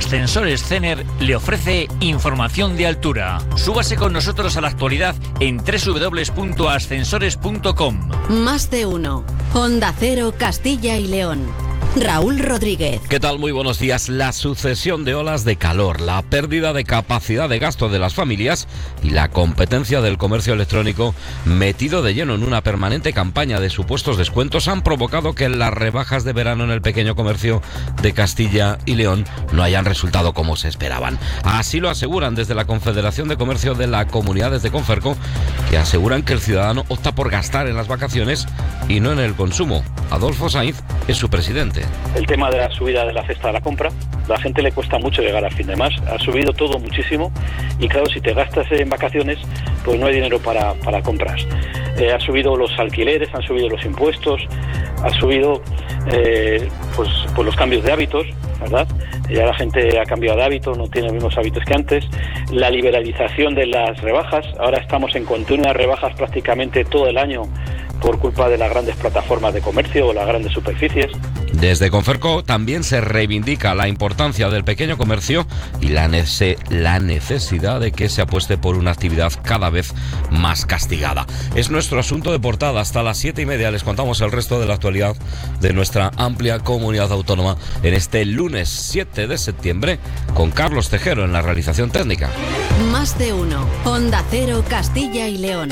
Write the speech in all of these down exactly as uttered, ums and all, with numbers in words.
Ascensores Cener le ofrece información de altura. Súbase con nosotros a la actualidad en doble u doble u doble u punto ascensores punto com. Más de uno. Onda Cero, Castilla y León. Raúl Rodríguez. ¿Qué tal? Muy buenos días. La sucesión de olas de calor, la pérdida de capacidad de gasto de las familias y la competencia del comercio electrónico metido de lleno en una permanente campaña de supuestos descuentos han provocado que las rebajas de verano en el pequeño comercio de Castilla y León no hayan resultado como se esperaban. Así lo aseguran desde la Confederación de Comercio de la Comunidades de Conferco, que aseguran que el ciudadano opta por gastar en las vacaciones y no en el consumo. Adolfo Sainz es su presidente. El tema de la subida de la cesta de la compra, la gente le cuesta mucho llegar al fin de mes, ha subido todo muchísimo y claro, si te gastas en vacaciones, pues no hay dinero para, para compras. Eh, ha subido los alquileres, han subido los impuestos, ha subido eh, pues, pues los cambios de hábitos, ¿verdad? Ya la gente ha cambiado de hábito, no tiene los mismos hábitos que antes. La liberalización de las rebajas, ahora estamos en continuas rebajas prácticamente todo el año por culpa de las grandes plataformas de comercio o las grandes superficies. Desde Conferco también se reivindica la importancia del pequeño comercio y la, nece- la necesidad de que se apueste por una actividad cada vez más castigada. Es nuestro asunto de portada. Hasta las siete y media les contamos el resto de la actualidad de nuestra amplia comunidad autónoma en este lunes siete de septiembre con Carlos Tejero en la realización técnica. Más de uno. Onda Cero, Castilla y León.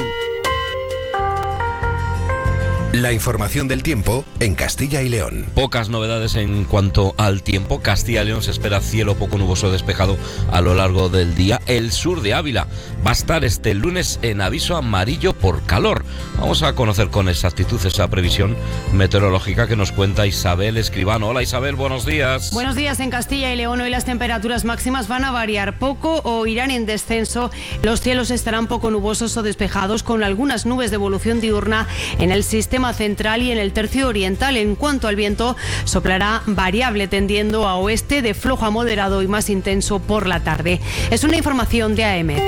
La información del tiempo en Castilla y León. Pocas novedades en cuanto al tiempo. Castilla y León se espera cielo poco nuboso despejado a lo largo del día. El sur de Ávila va a estar este lunes en aviso amarillo por calor. Vamos a conocer con exactitud esa previsión meteorológica que nos cuenta Isabel Escribano. Hola Isabel, buenos días. Buenos días. En Castilla y León hoy las temperaturas máximas van a variar poco o irán en descenso. Los cielos estarán poco nubosos o despejados con algunas nubes de evolución diurna en el sistema central y en el tercio oriental. En cuanto al viento, soplará variable tendiendo a oeste de flojo a moderado y más intenso por la tarde. Es una información de A M.